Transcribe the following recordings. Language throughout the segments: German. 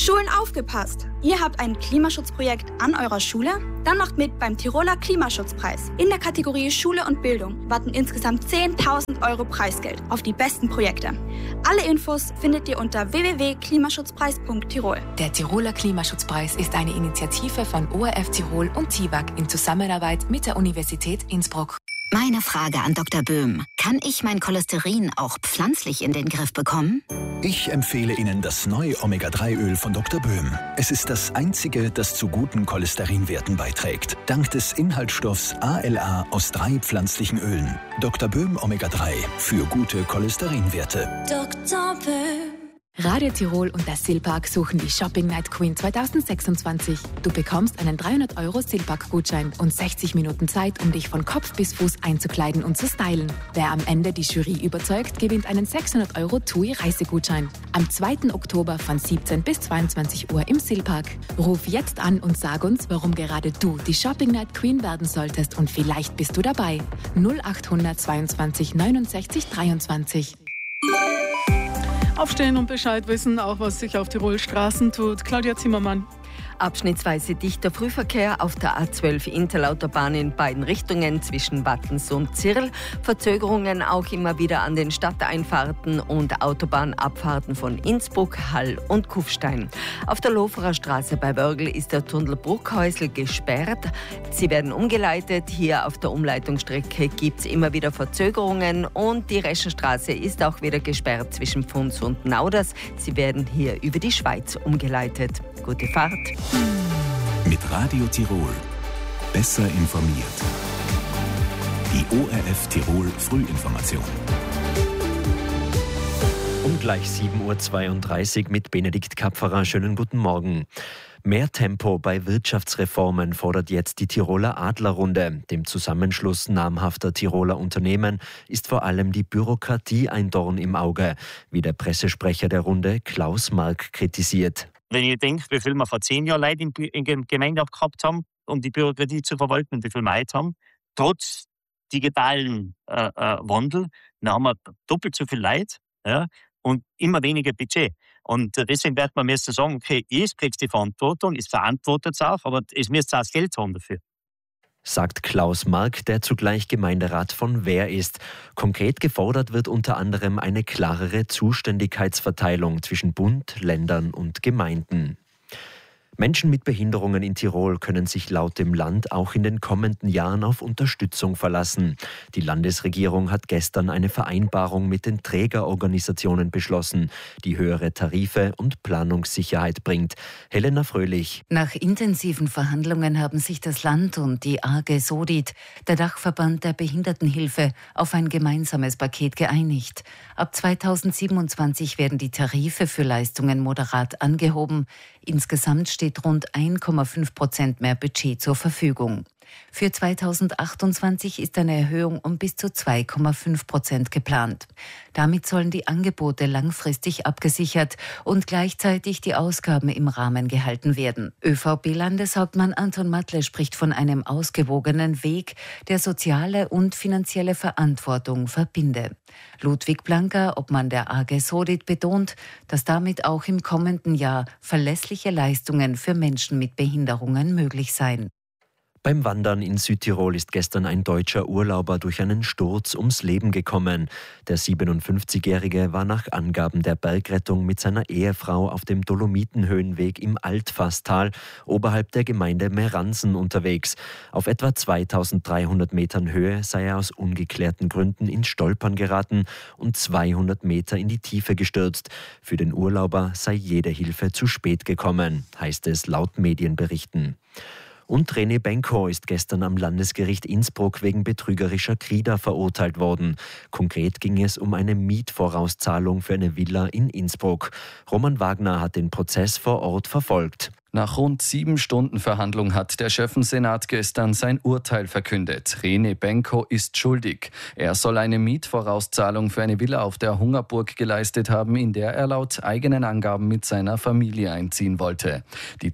Schulen aufgepasst! Ihr habt ein Klimaschutzprojekt an eurer Schule? Dann macht mit beim Tiroler Klimaschutzpreis. In der Kategorie Schule und Bildung warten insgesamt 10.000 € Preisgeld auf die besten Projekte. Alle Infos findet ihr unter www.klimaschutzpreis.tirol. Der Tiroler Klimaschutzpreis ist eine Initiative von ORF Tirol und TIWAG in Zusammenarbeit mit der Universität Innsbruck. Meine Frage an Dr. Böhm. Kann ich mein Cholesterin auch pflanzlich in den Griff bekommen? Ich empfehle Ihnen das neue Omega-3-Öl von Dr. Böhm. Es ist das einzige, das zu guten Cholesterinwerten beiträgt. Dank des Inhaltsstoffs ALA aus 3 pflanzlichen Ölen. Dr. Böhm Omega-3 für gute Cholesterinwerte. Dr. Böhm. Radio Tirol und der Silpark suchen die Shopping Night Queen 2026. Du bekommst einen 300 € Silpark-Gutschein und 60 Minuten Zeit, um dich von Kopf bis Fuß einzukleiden und zu stylen. Wer am Ende die Jury überzeugt, gewinnt einen 600 € TUI-Reisegutschein. Am 2. Oktober von 17 bis 22 Uhr im Silpark. Ruf jetzt an und sag uns, warum gerade du die Shopping Night Queen werden solltest und vielleicht bist du dabei. 0800 22 69 23. Aufstehen und Bescheid wissen, auch was sich auf Tirol Straßen tut. Claudia Zimmermann. Abschnittsweise dichter Frühverkehr auf der A12 Interlautobahn in beiden Richtungen zwischen Wattens und Zirl. Verzögerungen auch immer wieder an den Stadteinfahrten und Autobahnabfahrten von Innsbruck, Hall und Kufstein. Auf der Loferer Straße bei Wörgl ist der Tunnel Bruckhäusl gesperrt. Sie werden umgeleitet. Hier auf der Umleitungsstrecke gibt es immer wieder Verzögerungen und die Reschenstraße ist auch wieder gesperrt zwischen Pfunds und Nauders. Sie werden hier über die Schweiz umgeleitet. Gute Fahrt. Mit Radio Tirol. Besser informiert. Die ORF Tirol Frühinformation. Um gleich 7.32 Uhr mit Benedikt Kapferer. Schönen guten Morgen. Mehr Tempo bei Wirtschaftsreformen fordert jetzt die Tiroler Adlerrunde. Dem Zusammenschluss namhafter Tiroler Unternehmen ist vor allem die Bürokratie ein Dorn im Auge, wie der Pressesprecher der Runde Klaus Mark kritisiert. Wenn ich denke, wie viel wir vor 10 Jahren Leute in der Gemeinde gehabt haben, um die Bürokratie zu verwalten und wie viel wir heute haben, trotz digitalen Wandel, dann haben wir doppelt so viel Leute, ja, und immer weniger Budget. Und deswegen wird man müssen sagen, okay, ihr kriegt die Verantwortung, ihr verantwortet es auch, aber es müsst auch das Geld haben dafür. Sagt Klaus Mark, der zugleich Gemeinderat von Wehr ist. Konkret gefordert wird unter anderem eine klarere Zuständigkeitsverteilung zwischen Bund, Ländern und Gemeinden. Menschen mit Behinderungen in Tirol können sich laut dem Land auch in den kommenden Jahren auf Unterstützung verlassen. Die Landesregierung hat gestern eine Vereinbarung mit den Trägerorganisationen beschlossen, die höhere Tarife und Planungssicherheit bringt. Helena Fröhlich. Nach intensiven Verhandlungen haben sich das Land und die AG Sodit, der Dachverband der Behindertenhilfe, auf ein gemeinsames Paket geeinigt. Ab 2027 werden die Tarife für Leistungen moderat angehoben. Insgesamt steht rund 1,5% mehr Budget zur Verfügung. Für 2028 ist eine Erhöhung um bis zu 2,5% geplant. Damit sollen die Angebote langfristig abgesichert und gleichzeitig die Ausgaben im Rahmen gehalten werden. ÖVP-Landeshauptmann Anton Matle spricht von einem ausgewogenen Weg, der soziale und finanzielle Verantwortung verbinde. Ludwig Blanker, Obmann der AG Sodit, betont, dass damit auch im kommenden Jahr verlässliche Leistungen für Menschen mit Behinderungen möglich seien. Beim Wandern in Südtirol ist gestern ein deutscher Urlauber durch einen Sturz ums Leben gekommen. Der 57-Jährige war nach Angaben der Bergrettung mit seiner Ehefrau auf dem Dolomitenhöhenweg im Altfasstal oberhalb der Gemeinde Meransen unterwegs. Auf etwa 2300 Metern Höhe sei er aus ungeklärten Gründen ins Stolpern geraten und 200 Meter in die Tiefe gestürzt. Für den Urlauber sei jede Hilfe zu spät gekommen, heißt es laut Medienberichten. Und René Benko ist gestern am Landesgericht Innsbruck wegen betrügerischer Krieger verurteilt worden. Konkret ging es um eine Mietvorauszahlung für eine Villa in Innsbruck. Roman Wagner hat den Prozess vor Ort verfolgt. Nach rund 7 Stunden Verhandlung hat der Schöffen-Senat gestern sein Urteil verkündet. René Benko ist schuldig. Er soll eine Mietvorauszahlung für eine Villa auf der Hungerburg geleistet haben, in der er laut eigenen Angaben mit seiner Familie einziehen wollte. Die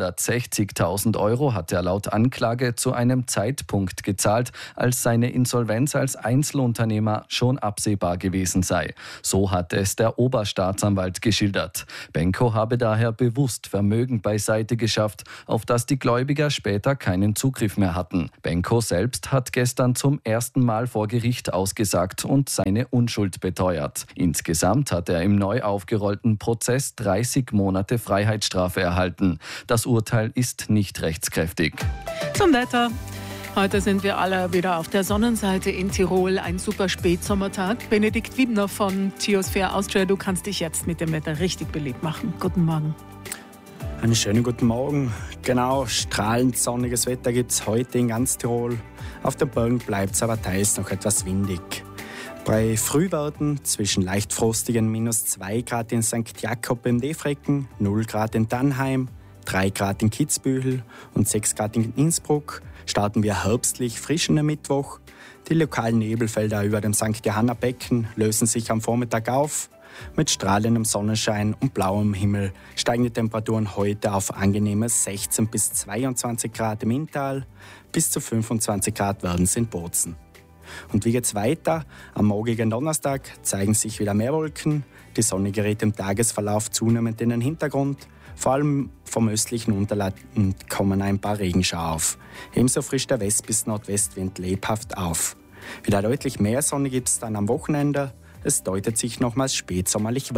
360.000 Euro hat er laut Anklage zu einem Zeitpunkt gezahlt, als seine Insolvenz als Einzelunternehmer schon absehbar gewesen sei. So hat es der Oberstaatsanwalt geschildert. Benko habe daher bewusst Vermögen beiseite geschafft, auf das die Gläubiger später keinen Zugriff mehr hatten. Benko selbst hat gestern zum ersten Mal vor Gericht ausgesagt und seine Unschuld beteuert. Insgesamt hat er im neu aufgerollten Prozess 30 Monate Freiheitsstrafe erhalten. Das Urteil ist nicht rechtskräftig. Zum Wetter. Heute sind wir alle wieder auf der Sonnenseite in Tirol. Ein super Spätsommertag. Benedikt Wiebner von Geosphere Austria, du kannst dich jetzt mit dem Wetter richtig beliebt machen. Guten Morgen. Einen schönen guten Morgen. Genau, strahlend sonniges Wetter gibt es heute in ganz Tirol. Auf den Bergen bleibt es aber teils noch etwas windig. Bei Frühwerden zwischen leicht frostigen -2 Grad in St. Jakob im Defrecken, 0 Grad in Dannheim, 3 Grad in Kitzbühel und 6 Grad in Innsbruck starten wir herbstlich frisch in den Mittwoch. Die lokalen Nebelfelder über dem St. Johanna Becken lösen sich am Vormittag auf. Mit strahlendem Sonnenschein und blauem Himmel steigen die Temperaturen heute auf angenehme 16 bis 22 Grad im Inntal, bis zu 25 Grad werden es in Bozen. Und wie geht's weiter? Am morgigen Donnerstag zeigen sich wieder mehr Wolken. Die Sonne gerät im Tagesverlauf zunehmend in den Hintergrund. Vor allem vom östlichen Unterland kommen ein paar Regenschauer auf. Ebenso frischt der West- bis Nordwestwind lebhaft auf. Wieder deutlich mehr Sonne gibt es dann am Wochenende. Es deutet sich nochmals spätsommerliche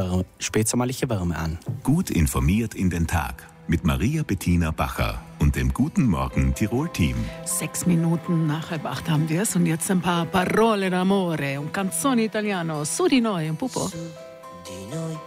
Wärme an. Gut informiert in den Tag mit Maria Bettina Bacher und dem Guten Morgen Tirol-Team. 6 Minuten nach 7:30 haben wir es und jetzt ein paar Parole d'amore und Canzoni Italiano su di noi, un pupo.